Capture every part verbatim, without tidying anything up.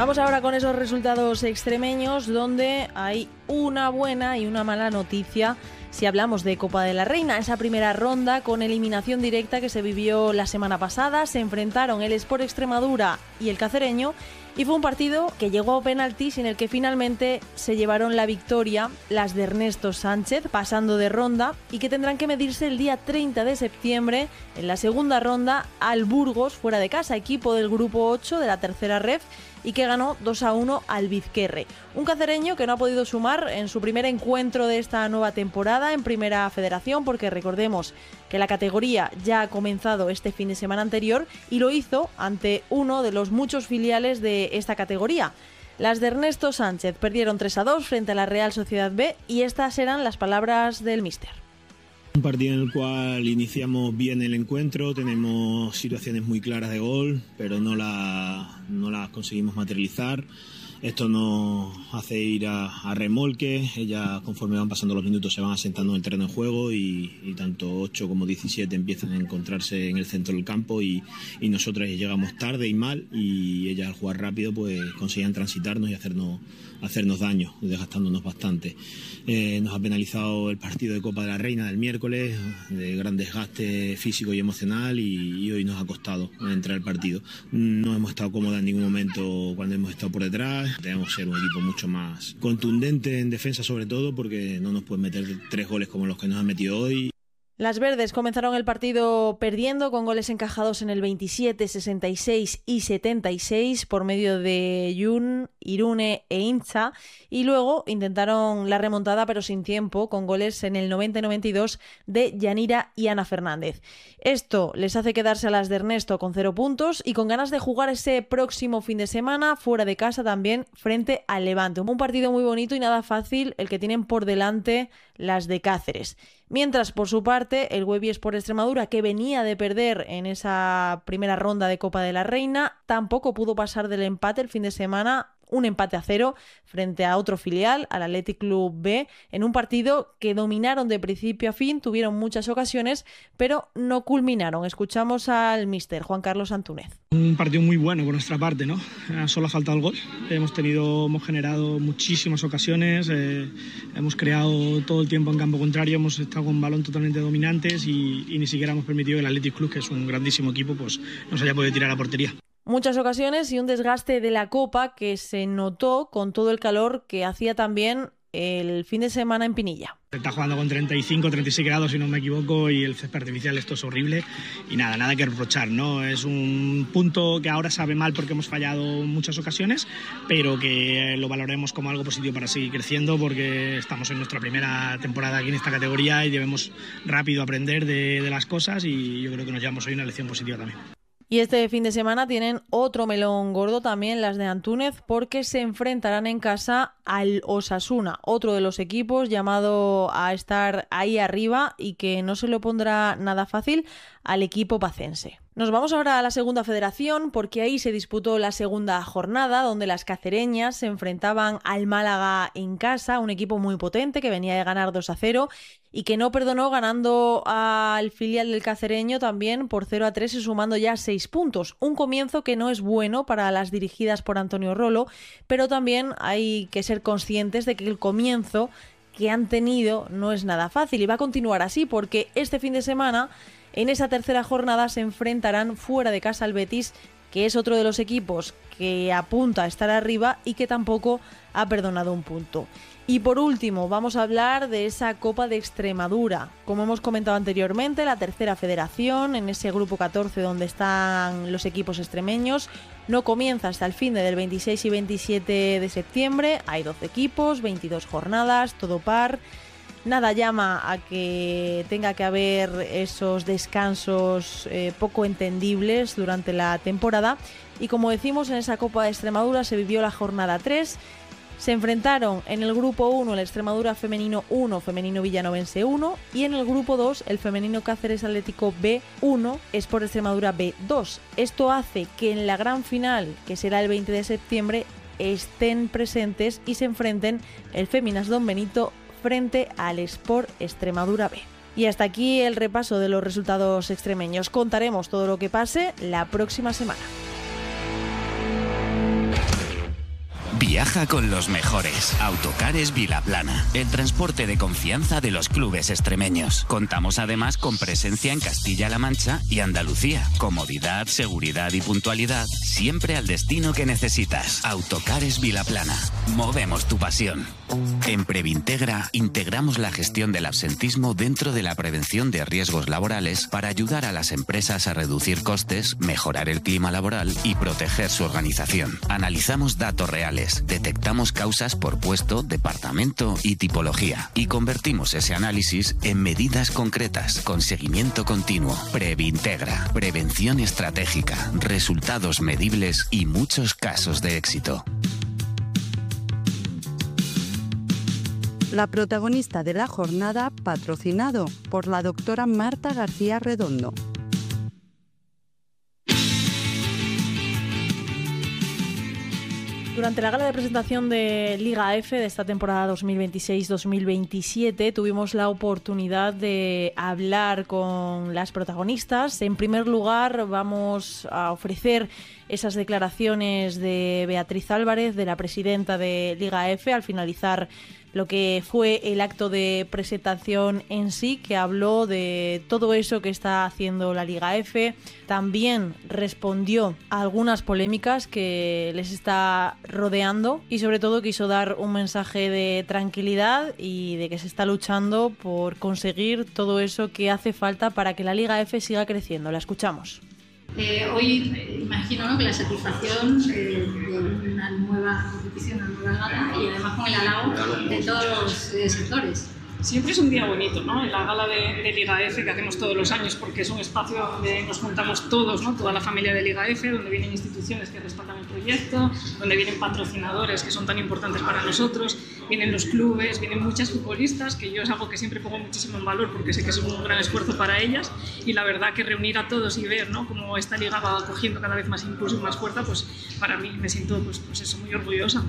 Vamos ahora con esos resultados extremeños, donde hay una buena y una mala noticia si hablamos de Copa de la Reina. Esa primera ronda con eliminación directa que se vivió la semana pasada, se enfrentaron el Sport Extremadura y el Cacereño, y fue un partido que llegó a penaltis en el que finalmente se llevaron la victoria las de Ernesto Sánchez, pasando de ronda, y que tendrán que medirse el día treinta de septiembre en la segunda ronda al Burgos, fuera de casa, equipo del grupo ocho de la tercera ref, y que ganó dos a uno al Vizquerre. Un cacereño que no ha podido sumar en su primer encuentro de esta nueva temporada en Primera Federación, porque recordemos que la categoría ya ha comenzado este fin de semana anterior y lo hizo ante uno de los muchos filiales de esta categoría. Las de Ernesto Sánchez perdieron tres a dos frente a la Real Sociedad B, y estas eran las palabras del míster. Un partido en el cual iniciamos bien el encuentro, tenemos situaciones muy claras de gol, pero no, la, no las conseguimos materializar. Esto nos hace ir a, a remolque. Ellas, conforme van pasando los minutos, se van asentando en el terreno de juego y, y tanto ocho como diecisiete empiezan a encontrarse en el centro del campo, y, y nosotras llegamos tarde y mal, y ellas, al jugar rápido, pues conseguían transitarnos y hacernos, hacernos daño, desgastándonos bastante. Eh, nos ha penalizado el partido de Copa de la Reina del miércoles, de gran desgaste físico y emocional, y, y hoy nos ha costado entrar al partido. No hemos estado cómodas en ningún momento cuando hemos estado por detrás. Tenemos que ser un equipo mucho más contundente en defensa, sobre todo porque no nos pueden meter tres goles como los que nos han metido hoy. Las verdes comenzaron el partido perdiendo con goles encajados en el veintisiete, sesenta y seis y setenta y seis por medio de Yun, Irune e Incha, y luego intentaron la remontada pero sin tiempo, con goles en el noventa y noventa y dos de Yanira y Ana Fernández. Esto les hace quedarse a las de Ernesto con cero puntos y con ganas de jugar ese próximo fin de semana fuera de casa también frente al Levante. Un partido muy bonito y nada fácil el que tienen por delante las de Cáceres. Mientras, por su parte, el Huevi Sport Extremadura, que venía de perder en esa primera ronda de Copa de la Reina, tampoco pudo pasar del empate el fin de semana, un empate a cero frente a otro filial, al Athletic Club B, en un partido que dominaron de principio a fin, tuvieron muchas ocasiones, pero no culminaron. Escuchamos al míster Juan Carlos Antúnez. Un partido muy bueno por nuestra parte, ¿no? Solo ha faltado el gol. Hemos tenido, hemos generado muchísimas ocasiones, eh, hemos creado todo el tiempo en campo contrario, hemos estado con balón totalmente dominantes y, y ni siquiera hemos permitido que el Athletic Club, que es un grandísimo equipo, pues nos haya podido tirar a portería. Muchas ocasiones y un desgaste de la Copa que se notó con todo el calor que hacía también el fin de semana en Pinilla. Está jugando con treinta y cinco, treinta y seis grados, si no me equivoco, y el césped artificial, esto es horrible. Y nada, nada que reprochar, ¿no? Es un punto que ahora sabe mal porque hemos fallado en muchas ocasiones, pero que lo valoremos como algo positivo para seguir creciendo, porque estamos en nuestra primera temporada aquí en esta categoría y debemos rápido aprender de, de las cosas, y yo creo que nos llevamos hoy una lección positiva también. Y este fin de semana tienen otro melón gordo también las de Antúnez, porque se enfrentarán en casa al Osasuna, otro de los equipos llamado a estar ahí arriba y que no se le pondrá nada fácil al equipo pacense. Nos vamos ahora a la segunda federación, porque ahí se disputó la segunda jornada, donde las cacereñas se enfrentaban al Málaga en casa, un equipo muy potente que venía de ganar dos a cero y que no perdonó, ganando al filial del cacereño también por cero a tres y sumando ya seis puntos. Un comienzo que no es bueno para las dirigidas por Antonio Rolo, pero también hay que ser conscientes de que el comienzo que han tenido no es nada fácil y va a continuar así, porque este fin de semana en esa tercera jornada se enfrentarán fuera de casa al Betis, que es otro de los equipos que apunta a estar arriba y que tampoco ha perdonado un punto. Y por último, vamos a hablar de esa Copa de Extremadura. Como hemos comentado anteriormente, la tercera federación, en ese grupo catorce donde están los equipos extremeños, no comienza hasta el fin del veintiséis y veintisiete de septiembre. Hay doce equipos, veintidós jornadas, todo par. Nada llama a que tenga que haber esos descansos eh, poco entendibles durante la temporada. Y como decimos, en esa Copa de Extremadura se vivió la jornada tres. Se enfrentaron en el grupo uno el Extremadura Femenino uno, Femenino Villanovense uno, y en el grupo dos el Femenino Cáceres Atlético B uno, Sport Extremadura B dos. Esto hace que en la gran final, que será el veinte de septiembre, estén presentes y se enfrenten el Féminas Don Benito frente al Sport Extremadura B. Y hasta aquí el repaso de los resultados extremeños. Contaremos todo lo que pase la próxima semana. Viaja con los mejores. Autocares Vilaplana, el transporte de confianza de los clubes extremeños. Contamos además con presencia en Castilla-La Mancha y Andalucía. Comodidad, seguridad y puntualidad, siempre al destino que necesitas. Autocares Vilaplana. Movemos tu pasión. En Previntegra integramos la gestión del absentismo dentro de la prevención de riesgos laborales para ayudar a las empresas a reducir costes, mejorar el clima laboral y proteger su organización. Analizamos datos reales, detectamos causas por puesto, departamento y tipología y convertimos ese análisis en medidas concretas con seguimiento continuo. Previntegra, prevención estratégica, resultados medibles y muchos casos de éxito. La protagonista de la jornada, patrocinado por la doctora Marta García Redondo. Durante la gala de presentación de Liga F de esta temporada dos mil veintiséis dos mil veintisiete tuvimos la oportunidad de hablar con las protagonistas. En primer lugar, vamos a ofrecer esas declaraciones de Beatriz Álvarez, de la presidenta de Liga F, al finalizar lo que fue el acto de presentación en sí, que habló de todo eso que está haciendo la Liga F. También respondió a algunas polémicas que les está rodeando y sobre todo quiso dar un mensaje de tranquilidad y de que se está luchando por conseguir todo eso que hace falta para que la Liga F siga creciendo. La escuchamos. Eh, hoy eh, imagino, ¿no?, que la satisfacción eh, de una nueva competición, una nueva gala y además con el halago de todos los eh, sectores. Siempre es un día bonito, ¿no? En la gala de, de Liga F que hacemos todos los años, porque es un espacio donde nos juntamos todos, ¿no? Toda la familia de Liga F, donde vienen instituciones que respaldan el proyecto, donde vienen patrocinadores que son tan importantes para nosotros, vienen los clubes, vienen muchas futbolistas, que yo es algo que siempre pongo muchísimo en valor porque sé que es un gran esfuerzo para ellas, y la verdad que reunir a todos y ver, ¿no?, cómo esta liga va cogiendo cada vez más impulso y más fuerza, pues para mí me siento pues, pues eso, muy orgullosa.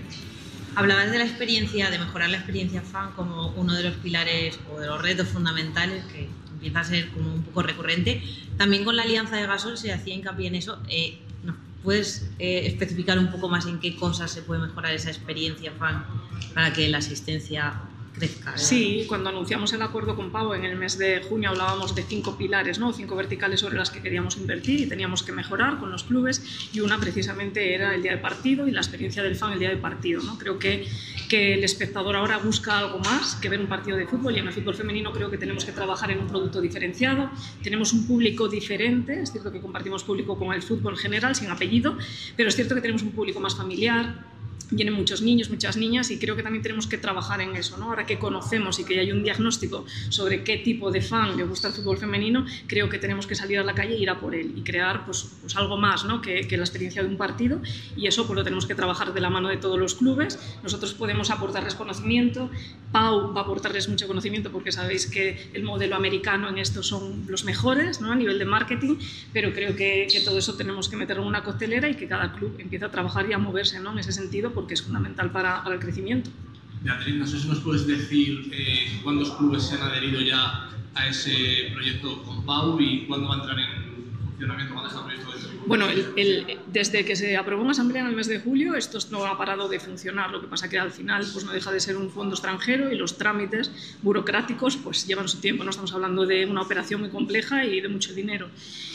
Hablabas de la experiencia, de mejorar la experiencia fan como uno de los pilares o de los retos fundamentales que empieza a ser como un poco recurrente. También con la alianza de Gasol se hacía hincapié en eso. Eh, ¿nos puedes eh, especificar un poco más en qué cosas se puede mejorar esa experiencia fan para que la asistencia crezca? Sí, cuando anunciamos el acuerdo con Pau en el mes de junio hablábamos de cinco pilares, ¿no?, cinco verticales sobre las que queríamos invertir y teníamos que mejorar con los clubes, y una precisamente era el día de partido y la experiencia del fan el día de partido, ¿no? Creo que, que el espectador ahora busca algo más que ver un partido de fútbol, y en el fútbol femenino creo que tenemos que trabajar en un producto diferenciado. Tenemos un público diferente, es cierto que compartimos público con el fútbol general sin apellido, pero es cierto que tenemos un público más familiar. Vienen muchos niños, muchas niñas, y creo que también tenemos que trabajar en eso, ¿no? Ahora que conocemos y que hay un diagnóstico sobre qué tipo de fan le gusta el fútbol femenino, creo que tenemos que salir a la calle e ir a por él y crear pues, pues algo más, ¿no?, que, que la experiencia de un partido, y eso pues lo tenemos que trabajar de la mano de todos los clubes. Nosotros podemos aportarles conocimiento, Pau va a aportarles mucho conocimiento porque sabéis que el modelo americano en esto son los mejores, ¿no?, a nivel de marketing, pero creo que, que todo eso tenemos que meterlo en una coctelera y que cada club empiece a trabajar y a moverse, ¿no?, en ese sentido, porque es fundamental para, para el crecimiento. Beatriz, no sé si nos puedes decir eh, cuántos clubes se han adherido ya a ese proyecto con Pau y cuándo va a entrar en funcionamiento, cuándo está el proyecto de... Bueno, el, el, desde que se aprobó en Asamblea en el mes de julio, esto no ha parado de funcionar, lo que pasa que al final pues, no deja de ser un fondo extranjero y los trámites burocráticos pues, llevan su tiempo, no estamos hablando de una operación muy compleja y de mucho dinero.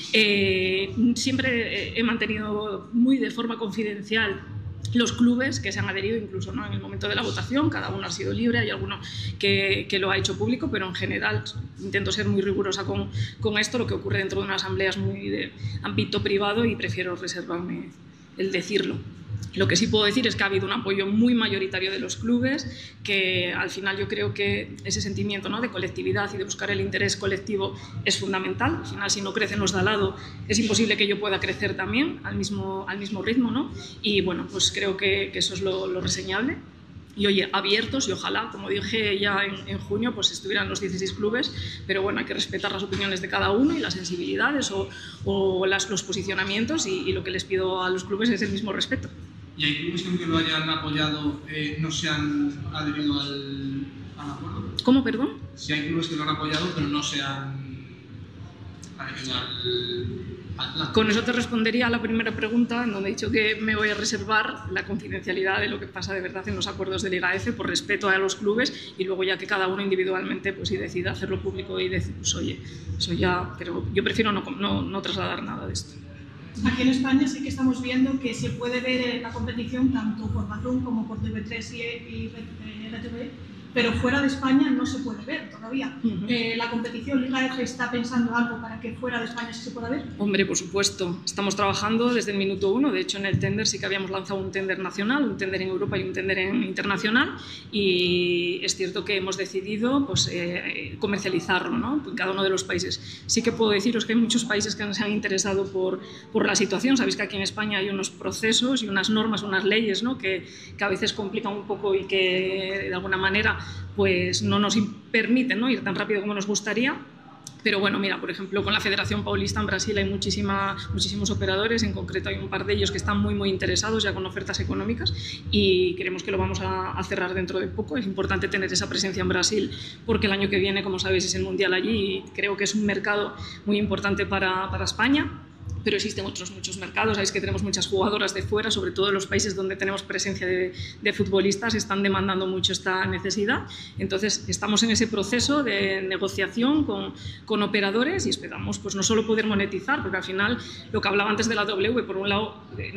Eh, siempre he mantenido muy de forma confidencial los clubes que se han adherido, incluso, ¿no?, en el momento de la votación, cada uno ha sido libre, hay alguno que, que lo ha hecho público, pero en general intento ser muy rigurosa con, con esto. Lo que ocurre dentro de una asamblea es muy de ámbito privado y prefiero reservarme el decirlo. Lo que sí puedo decir es que ha habido un apoyo muy mayoritario de los clubes, que al final yo creo que ese sentimiento, ¿no?, de colectividad y de buscar el interés colectivo es fundamental. Al final, si no crecen los de al lado, es imposible que yo pueda crecer también al mismo, al mismo ritmo, ¿no? Y bueno, pues creo que, que eso es lo, lo reseñable. Y oye, abiertos, y ojalá, como dije ya en, en junio, pues estuvieran los dieciséis clubes, pero bueno, hay que respetar las opiniones de cada uno y las sensibilidades o, o las, los posicionamientos, y, y lo que les pido a los clubes es el mismo respeto. ¿Y hay clubes que aunque lo hayan apoyado eh, no se han adherido al, al acuerdo? ¿Cómo, perdón? Si hay clubes que lo han apoyado pero no se han adherido al, Con eso te respondería a la primera pregunta, en donde he dicho que me voy a reservar la confidencialidad de lo que pasa de verdad en los acuerdos de Liga F por respeto a los clubes, y luego ya que cada uno individualmente pues si decida hacerlo público y decir, pues oye, eso ya, pero yo prefiero no, no, no trasladar nada de esto. Aquí en España sí que estamos viendo que se puede ver la competición tanto por DAZN como por T V tres y, y R T V, pero fuera de España no se puede ver todavía. Uh-huh. eh, ¿La competición Liga F está pensando algo para que fuera de España sí se pueda ver? Hombre, por supuesto. Estamos trabajando desde el minuto uno. De hecho, en el tender sí que habíamos lanzado un tender nacional, un tender en Europa y un tender en internacional. Y es cierto que hemos decidido pues, eh, comercializarlo, ¿no? En cada uno de los países. Sí que puedo deciros que hay muchos países que se han interesado por, por la situación. Sabéis que aquí en España hay unos procesos y unas normas, unas leyes, ¿no? que, que a veces complican un poco y que de alguna manera pues no nos permiten, ¿no? ir tan rápido como nos gustaría. Pero bueno, mira, por ejemplo, con la Federación Paulista en Brasil hay muchísima, muchísimos operadores, en concreto hay un par de ellos que están muy muy interesados ya con ofertas económicas y creemos que lo vamos a, a cerrar dentro de poco. Es importante tener esa presencia en Brasil porque el año que viene, como sabéis, es el Mundial allí y creo que es un mercado muy importante para, para España. Pero existen otros muchos mercados, sabéis que tenemos muchas jugadoras de fuera, sobre todo en los países donde tenemos presencia de, de futbolistas, están demandando mucho esta necesidad. Entonces, estamos en ese proceso de negociación con, con operadores y esperamos pues, no solo poder monetizar, porque al final, lo que hablaba antes de la W, por un lado,